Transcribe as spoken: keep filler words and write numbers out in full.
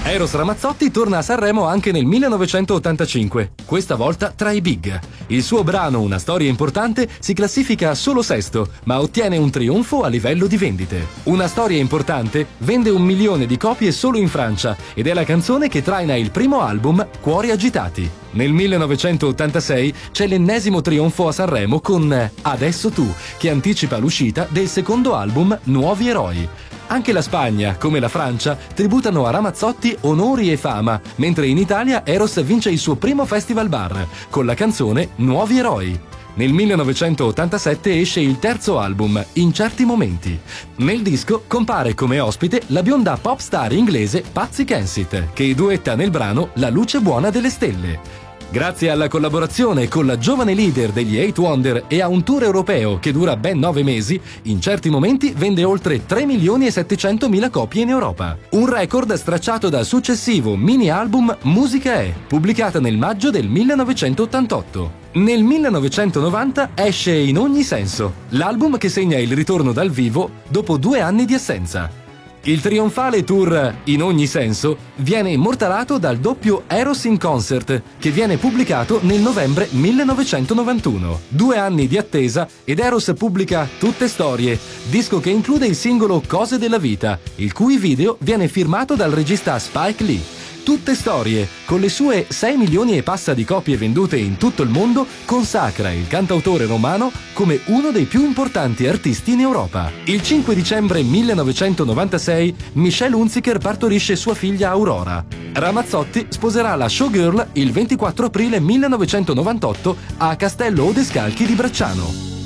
Eros Ramazzotti torna a Sanremo anche nel millenovecentottantacinque, questa volta tra i big. Il suo brano Una storia importante si classifica solo sesto, ma ottiene un trionfo a livello di vendite. Una storia importante vende un milione di copie solo in Francia ed è la canzone che traina il primo album Cuori agitati. Nel millenovecentottantasei c'è l'ennesimo trionfo a Sanremo con Adesso tu, che anticipa l'uscita del secondo album Nuovi eroi. Anche la Spagna, come la Francia, tributano a Ramazzotti onori e fama, mentre in Italia Eros vince il suo primo festival bar, con la canzone Nuovi eroi. Nel millenovecentottantasette esce il terzo album, In certi momenti. Nel disco compare come ospite la bionda pop star inglese Patsy Kensit, che duetta nel brano La luce buona delle stelle. Grazie alla collaborazione con la giovane leader degli Eight Wonder e a un tour europeo che dura ben nove mesi, In certi momenti vende oltre tre milioni e settecentomila copie in Europa. Un record stracciato dal successivo mini album Musica è, pubblicata nel maggio del millenovecentottantotto. Nel millenovecentonovanta esce In ogni senso, l'album che segna il ritorno dal vivo dopo due anni di assenza. Il trionfale tour In ogni senso viene immortalato dal doppio Eros in Concert, che viene pubblicato nel novembre millenovecentonovantuno. Due anni di attesa ed Eros pubblica Tutte storie, disco che include il singolo Cose della vita, il cui video viene firmato dal regista Spike Lee. Tutte storie, con le sue sei milioni e passa di copie vendute in tutto il mondo, consacra il cantautore romano come uno dei più importanti artisti in Europa. Il cinque dicembre millenovecentonovantasei Michelle Hunziker partorisce sua figlia Aurora. Ramazzotti sposerà la showgirl il ventiquattro aprile millenovecentonovantotto a Castello Odescalchi di Bracciano.